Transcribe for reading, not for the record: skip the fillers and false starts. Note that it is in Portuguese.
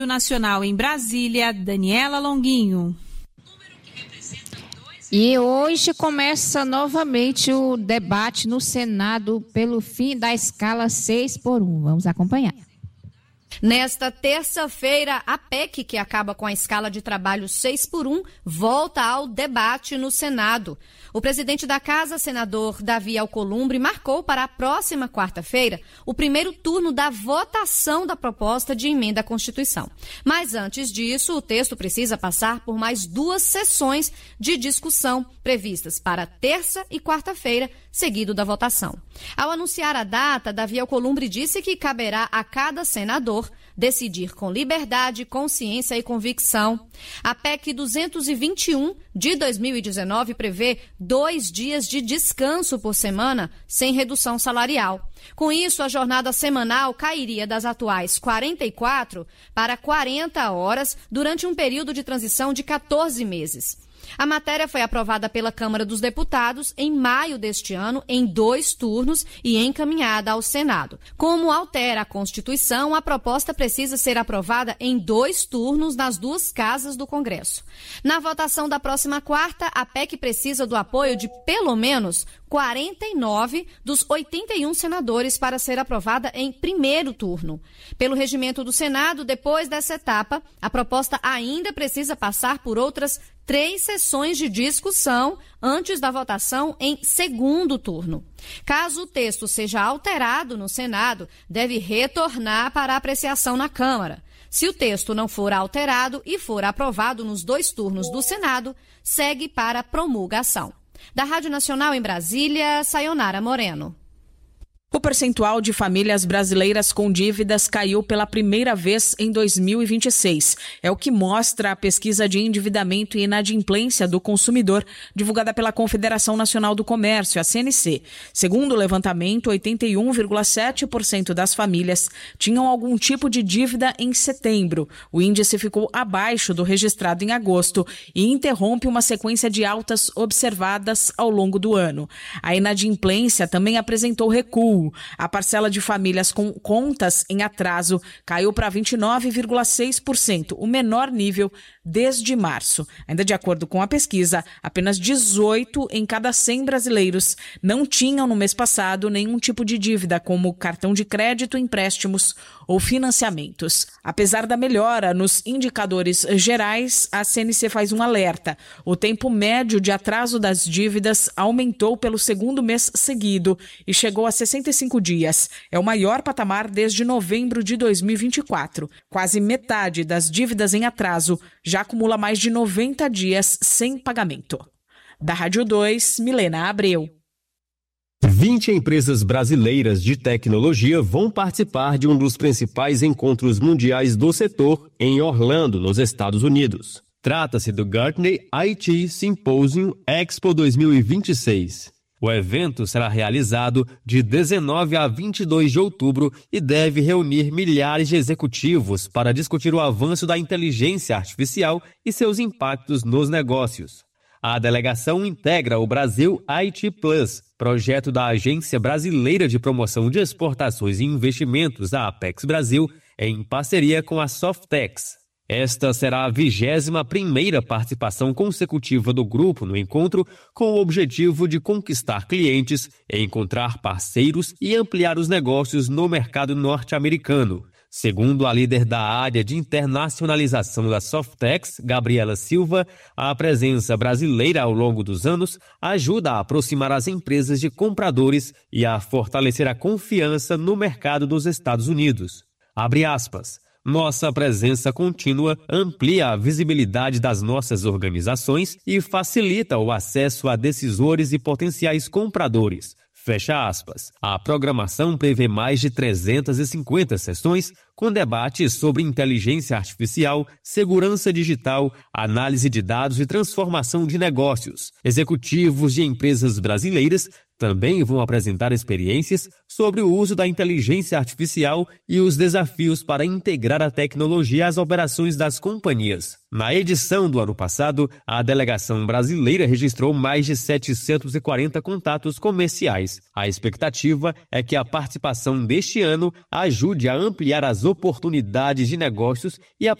Nacional em Brasília, Daniela Longuinho. E hoje começa novamente o debate no Senado pelo fim da escala 6x1. Vamos acompanhar. Nesta terça-feira, a PEC, que acaba com a escala de trabalho 6x1, volta ao debate no Senado. O presidente da Casa, senador Davi Alcolumbre, marcou para a próxima quarta-feira o primeiro turno da votação da proposta de emenda à Constituição. Mas antes disso, o texto precisa passar por mais 2 sessões de discussão previstas para terça e quarta-feira, seguido da votação. Ao anunciar a data, Davi Alcolumbre disse que caberá a cada senador decidir com liberdade, consciência e convicção. A PEC 221 de 2019 prevê 2 dias de descanso por semana sem redução salarial. Com isso, a jornada semanal cairia das atuais 44 para 40 horas durante um período de transição de 14 meses. A matéria foi aprovada pela Câmara dos Deputados em maio deste ano, em 2 turnos e encaminhada ao Senado. Como altera a Constituição, a proposta precisa ser aprovada em 2 turnos nas 2 casas do Congresso. Na votação da próxima quarta, a PEC precisa do apoio de pelo menos 49 dos 81 senadores para ser aprovada em primeiro turno. Pelo regimento do Senado, depois dessa etapa, a proposta ainda precisa passar por outras 3 sessões de discussão antes da votação em segundo turno. Caso o texto seja alterado no Senado, deve retornar para apreciação na Câmara. Se o texto não for alterado e for aprovado nos 2 turnos do Senado, segue para promulgação. Da Rádio Nacional em Brasília, Sayonara Moreno. O percentual de famílias brasileiras com dívidas caiu pela primeira vez em 2026. É o que mostra a pesquisa de endividamento e inadimplência do consumidor, divulgada pela Confederação Nacional do Comércio, a CNC. Segundo o levantamento, 81,7% das famílias tinham algum tipo de dívida em setembro. O índice ficou abaixo do registrado em agosto e interrompe uma sequência de altas observadas ao longo do ano. A inadimplência também apresentou recuo. A parcela de famílias com contas em atraso caiu para 29,6%, o menor nível desde março. Ainda de acordo com a pesquisa, apenas 18 em cada 100 brasileiros não tinham no mês passado nenhum tipo de dívida, como cartão de crédito, empréstimos ou financiamentos. Apesar da melhora nos indicadores gerais, a CNC faz um alerta. O tempo médio de atraso das dívidas aumentou pelo segundo mês seguido e chegou a 65 dias. É o maior patamar desde novembro de 2024. Quase metade das dívidas em atraso já acumula mais de 90 dias sem pagamento. Da Rádio 2, Milena Abreu. 20 empresas brasileiras de tecnologia vão participar de um dos principais encontros mundiais do setor em Orlando, nos Estados Unidos. Trata-se do Gartner IT Symposium Expo 2026. O evento será realizado de 19 a 22 de outubro e deve reunir milhares de executivos para discutir o avanço da inteligência artificial e seus impactos nos negócios. A delegação integra o Brasil IT Plus, projeto da Agência Brasileira de Promoção de Exportações e Investimentos, a Apex Brasil, em parceria com a Softex. Esta será a 21ª participação consecutiva do grupo no encontro, com o objetivo de conquistar clientes, encontrar parceiros e ampliar os negócios no mercado norte-americano. Segundo a líder da área de internacionalização da Softex, Gabriela Silva, a presença brasileira ao longo dos anos ajuda a aproximar as empresas de compradores e a fortalecer a confiança no mercado dos Estados Unidos. Abre aspas. Nossa presença contínua amplia a visibilidade das nossas organizações e facilita o acesso a decisores e potenciais compradores. Fecha aspas. A programação prevê mais de 350 sessões com debates sobre inteligência artificial, segurança digital, análise de dados e transformação de negócios. Executivos de empresas brasileiras Também vão apresentar experiências sobre o uso da inteligência artificial e os desafios para integrar a tecnologia às operações das companhias. Na edição do ano passado, a delegação brasileira registrou mais de 740 contatos comerciais. A expectativa é que a participação deste ano ajude a ampliar as oportunidades de negócios e a